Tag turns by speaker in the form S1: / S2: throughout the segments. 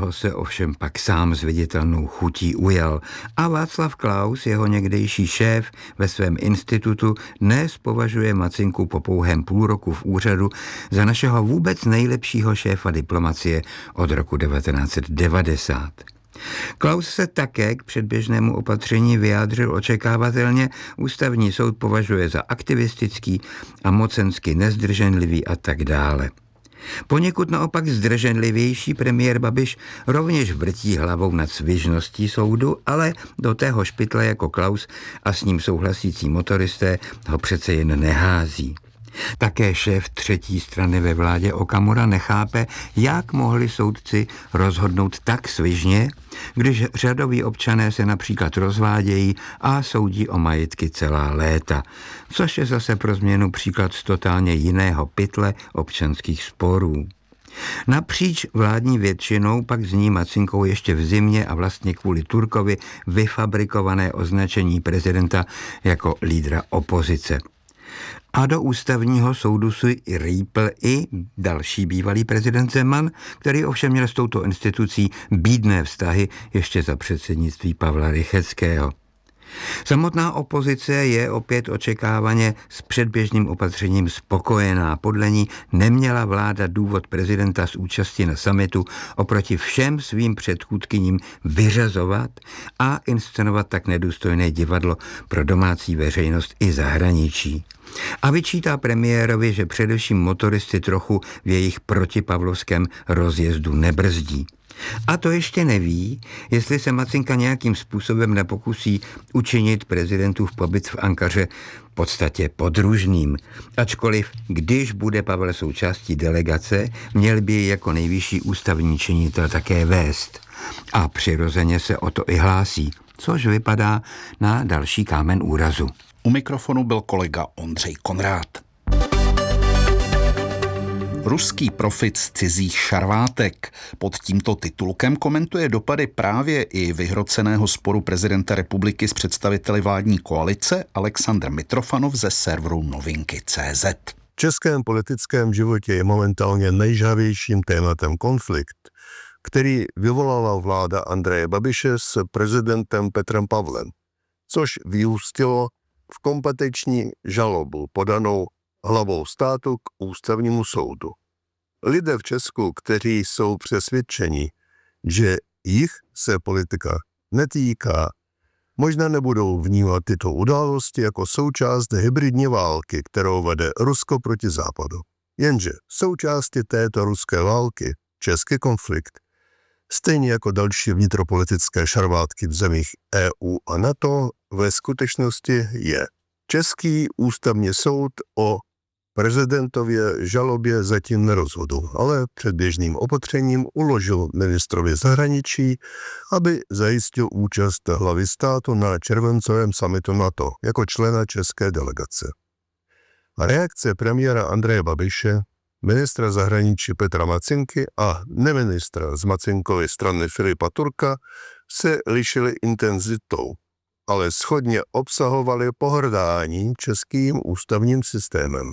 S1: toho se ovšem pak sám s viditelnou chutí ujal a Václav Klaus, jeho někdejší šéf, ve svém institutu dnes považuje Macinku po pouhém půl roku v úřadu za našeho vůbec nejlepšího šéfa diplomacie od roku 1990. Klaus se také k předběžnému opatření vyjádřil očekávatelně, ústavní soud považuje za aktivistický a mocensky nezdrženlivý a tak dále. Poněkud naopak zdrženlivější premiér Babiš rovněž vrtí hlavou nad svižností soudu, ale do tého špytle jako Klaus a s ním souhlasící motoristé ho přece jen nehází. Také šéf třetí strany ve vládě Okamura nechápe, jak mohli soudci rozhodnout tak svižně, když řadoví občané se například rozvádějí a soudí o majetky celá léta, což je zase pro změnu příklad z totálně jiného pytle občanských sporů. Napříč vládní většinou pak zní Macinkou ještě v zimě a vlastně kvůli Turkovi vyfabrikované označení prezidenta jako lídra opozice. A do ústavního soudu si rýpl i další bývalý prezident Zeman, který ovšem měl s touto institucí bídné vztahy ještě za předsednictví Pavla Rychetského. Samotná opozice je opět očekávaně s předběžným opatřením spokojená. Podle ní neměla vláda důvod prezidenta z účasti na summitu oproti všem svým předchůdkyním vyřazovat a inscenovat tak nedůstojné divadlo pro domácí veřejnost i zahraničí. A vyčítá premiérovi, že především motoristy trochu v jejich protipavlovském rozjezdu nebrzdí. A to ještě neví, jestli se Macinka nějakým způsobem nepokusí učinit prezidentův pobyt v Ankaře v podstatě podružným. Ačkoliv, když bude Pavel součástí delegace, měl by ji jako nejvyšší ústavní činitel také vést. A přirozeně se o to i hlásí, což vypadá na další kámen úrazu.
S2: U mikrofonu byl kolega Ondřej Konrád. Ruský profit z cizích šarvátek. Pod tímto titulkem komentuje dopady právě i vyhroceného sporu prezidenta republiky s představiteli vládní koalice Alexandr Mitrofanov ze serveru Novinky.cz.
S3: V českém politickém životě je momentálně nejžhavějším tématem konflikt, který vyvolala vláda Andreje Babiše s prezidentem Petrem Pavlem, což vyústilo v kompetenční žalobu podanou hlavou státu k ústavnímu soudu. Lidé v Česku, kteří jsou přesvědčeni, že jich se politika netýká, možná nebudou vnímat tyto události jako součást hybridní války, kterou vede Rusko proti Západu. Jenže součástí této ruské války, český konflikt, stejně jako další vnitropolitické šarvátky v zemích EU a NATO, ve skutečnosti je. Český ústavní soud o prezidentově žalobě zatím nerozhodl, ale předběžným opatřením uložil ministrovi zahraničí, aby zajistil účast hlavy státu na červencovém summitu NATO jako člena české delegace. Reakce premiéra Andreje Babiše, ministra zahraničí Petra Macinky a neministra z Macinkovy strany Filipa Turka se lišily intenzitou, ale shodně obsahovaly pohrdání českým ústavním systémem.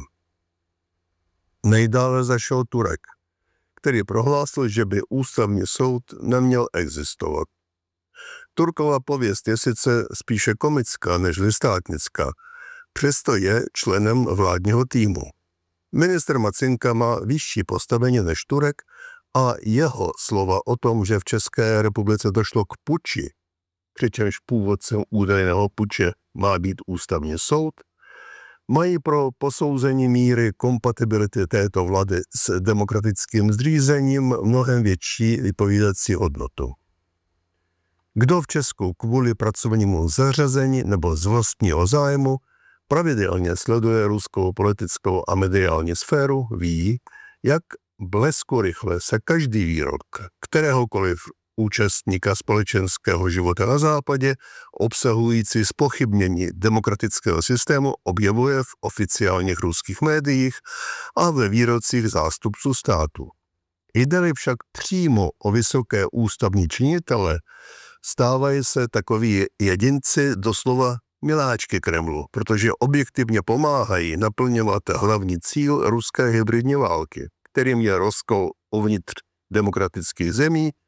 S3: Nejdále zašel Turek, který prohlásil, že by ústavní soud neměl existovat. Turkova pověst je sice spíše komická než státnická, přesto je členem vládního týmu. Ministr Macinka má vyšší postavení než Turek a jeho slova o tom, že v České republice došlo k puči, přičemž původcem údajného puče má být ústavní soud, mají pro posouzení míry kompatibility této vlády s demokratickým zřízením mnohem větší vypovídací hodnotu. Kdo v Česku kvůli pracovnímu zařazení nebo z vlastního zájmu pravidelně sleduje ruskou politickou a mediální sféru, ví, jak bleskurychle se každý výrok kteréhokoliv účastníka společenského života na západě, obsahující zpochybnění demokratického systému, objevuje v oficiálních ruských médiích a ve výrocích zástupců státu. Jde-li však přímo o vysoké ústavní činitele, stávají se takoví jedinci doslova miláčky Kremlu, protože objektivně pomáhají naplňovat hlavní cíl ruské hybridní války, kterým je rozkol uvnitř demokratických zemí